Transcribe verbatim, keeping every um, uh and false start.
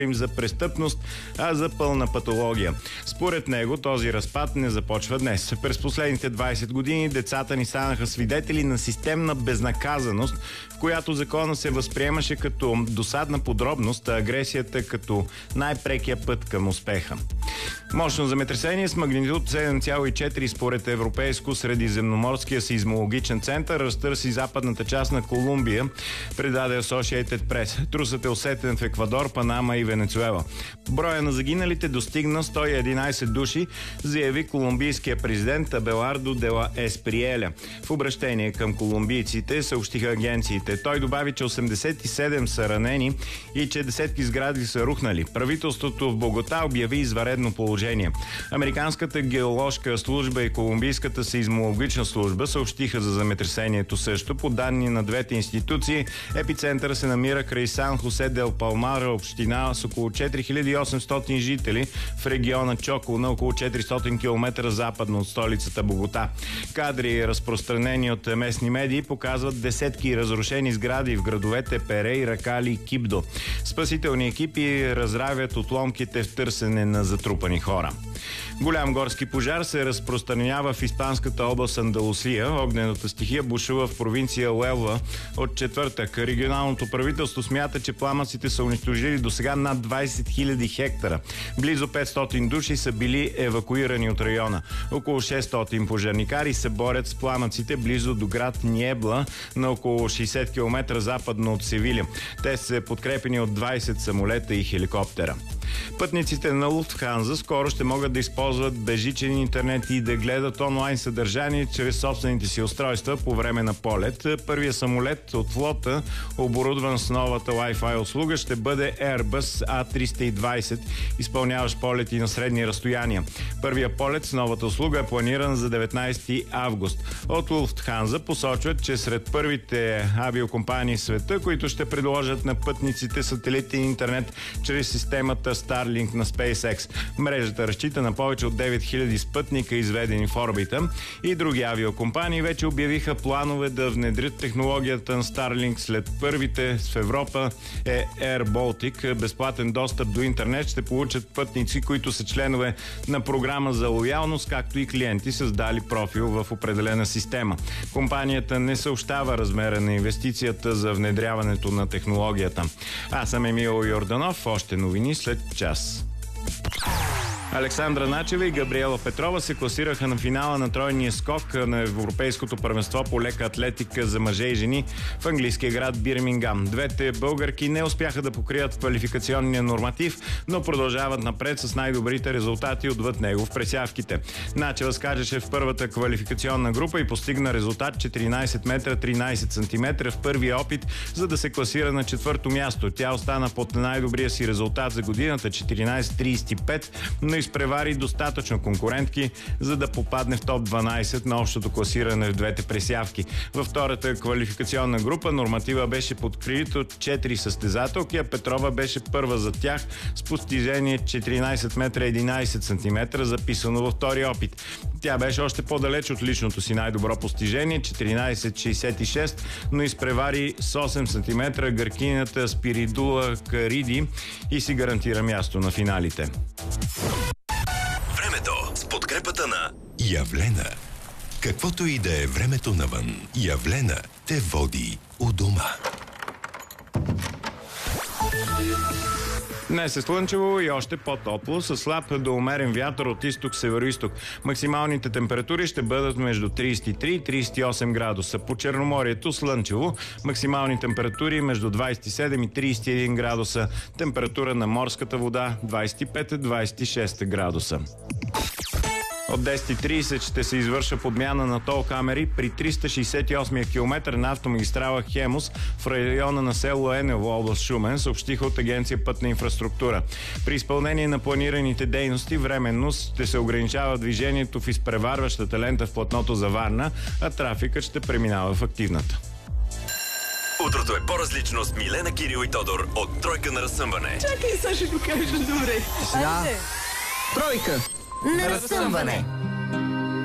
за престъпност, а за пълна патология. Според него този разпад не започва днес. През последните двайсет години децата ни станаха свидетели на системна безнаказаност, в която закона се възприемаше като досадна подробност, а агресията като най-прекия път към успеха. Мощно земетресение с магнитуд седем цяло и четири според Европейско-средиземноморския сеизмологичен център разтърси западната част на Колумбия, предаде Associated Press. Трусът е усетен в Еквадор, Панама и Венецуела. Броя на загиналите достигна сто и единайсет души, заяви колумбийския президент Абелардо де ла Есприеля. В обращение към колумбийците съобщиха агенциите. Той добави, че осемдесет и седем са ранени и че десетки сгради са рухнали. Правителството в Богота обяви извънредно положение. Американската геоложка служба и колумбийската сеизмологична служба съобщиха за земетресението също. По данни на двете институции, епицентъра се намира край Сан Хосе дел Палмар, община с около четири хиляди и осемстотин жители в региона Чоко, на около четиристотин километра западно от столицата Богота. Кадри, разпространени от местни медии, показват десетки разрушени сгради в градовете Перейра, Кали и Кибдо. Спасителни екипи разравят отломките в търсене на затрупани хора. Голям горски пожар се разпространява в испанската област Андалусия. Огнената стихия бушува в провинция Уелва от четвъртък. Регионалното правителство смята, че пламъците са унищожили до сега над двайсет хиляди хектара. Близо петстотин души са били евакуирани от района. Около шестстотин пожарникари се борят с пламъците близо до град Ниебла, на около шейсет километра западно от Севиля. Те са подкрепени от двайсет самолета и хеликоптера. Пътниците на Луфтханза скоро ще могат да използват безжичен интернет и да гледат онлайн съдържание чрез собствените си устройства по време на полет. Първият самолет от флота, оборудван с новата Wi-Fi услуга, ще бъде Airbus А триста и двайсет, изпълняващ полети на средни разстояния. Първият полет с новата услуга е планиран за деветнайсети август. От Луфтханза посочват, че сред първите авиокомпании в света, които ще предложат на пътниците сателитен интернет чрез системата Starlink на SpaceX. Мрежата разчита на повече от девет хиляди спътника, изведени в орбита, и други авиокомпании вече обявиха планове да внедрят технологията на Starlink. След първите в Европа е Air Baltic. Безплатен достъп до интернет ще получат пътници, които са членове на програма за лоялност, както и клиенти, създали профил в определена система. Компанията не съобщава размера на инвестицията за внедряването на технологията. Аз съм Емил Йорданов. Още новини след час. Александра Начева и Габриела Петрова се класираха на финала на тройния скок на Европейското първенство по лека атлетика за мъже и жени в английския град Бирмингам. Двете българки не успяха да покрият квалификационния норматив, но продължават напред с най-добрите резултати отвъд него в пресявките. Начева скачаше в първата квалификационна група и постигна резултат четиринайсет метра тринайсет сантиметра в първия опит, за да се класира на четвърто място. Тя остана под най-добрия си резултат за годината четиринайсет трийсет и пет, но изпревари достатъчно конкурентки, за да попадне в топ дванайсет на общото класиране в двете пресявки. Във втората квалификационна група норматива беше подкрит от четири състезателки, а Петрова беше първа за тях с постижение четиринайсет метра единайсет сантиметра, записано във втори опит. Тя беше още по-далеч от личното си най-добро постижение четиринайсет шейсет и шест, но изпревари с осем сантиметра гъркинята Спиридула Кариди и си гарантира място на финалите. Времето с подкрепата на Явлена. Каквото и да е времето навън, Явлена те води у дома. Днес е слънчево и още по-топло, с слаб до умерен вятър от изток-североизток. Максималните температури ще бъдат между трийсет и три и трийсет и осем градуса. По Черноморието слънчево, максимални температури между двайсет и седем и трийсет и един градуса. Температура на морската вода двайсет и пет до двайсет и шест градуса. От десет и трийсет ще се извърша подмяна на тол камери при триста шейсет и осми километър на автомагистрала Хемус в района на село Енево, област Шумен, съобщиха от Агенция Пътна инфраструктура. При изпълнение на планираните дейности временно ще се ограничава движението в изпреварващата лента в платното за Варна, а трафикът ще преминава в активната. Утрото е по-различно с Милена, Кирил и Тодор от Тройка на разсъмване. Чакай, сега ще го кажа добре. Сега. Тройка на разсъмване.